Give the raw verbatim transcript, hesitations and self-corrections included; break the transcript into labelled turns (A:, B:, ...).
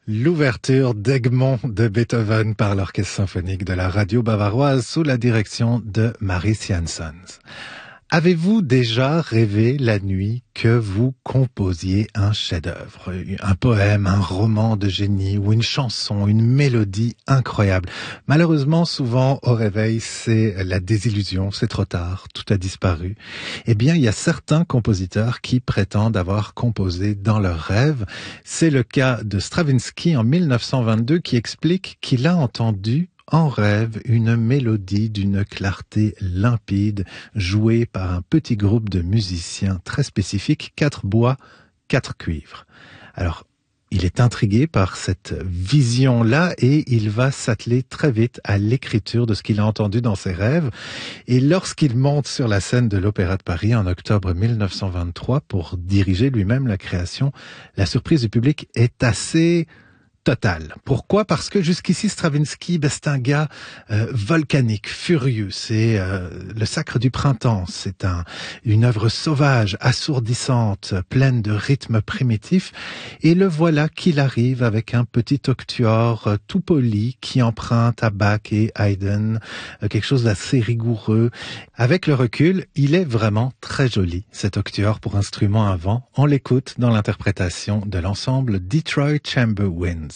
A: L'ouverture d'Egmont de Beethoven par l'Orchestre symphonique de la radio bavaroise sous la direction de Maris Janssens. Avez-vous déjà rêvé la nuit que vous composiez un chef-d'œuvre, un poème, un roman de génie ou une chanson, une mélodie incroyable? Malheureusement, souvent au réveil, c'est la désillusion, c'est trop tard, tout a disparu. Eh bien, il y a certains compositeurs qui prétendent avoir composé dans leurs rêves. C'est le cas de Stravinsky en mille neuf cent vingt-deux qui explique qu'il a entendu en rêve une mélodie d'une clarté limpide jouée par un petit groupe de musiciens très spécifiques, quatre bois, quatre cuivres. Alors, il est intrigué par cette vision-là et il va s'atteler très vite à l'écriture de ce qu'il a entendu dans ses rêves. Et lorsqu'il monte sur la scène de l'Opéra de Paris en octobre mille neuf cent vingt-trois pour diriger lui-même la création, la surprise du public est assez total. Pourquoi? Parce que jusqu'ici, Stravinsky, ben, c'est un gars euh, volcanique, furieux. C'est euh, le Sacre du printemps. C'est un, une œuvre sauvage, assourdissante, pleine de rythmes primitifs. Et le voilà qu'il arrive avec un petit octuor euh, tout poli qui emprunte à Bach et Haydn, euh, quelque chose d'assez rigoureux. Avec le recul, il est vraiment très joli, cet octuor pour instrument à vent. On l'écoute dans l'interprétation de l'ensemble Detroit Chamber Winds.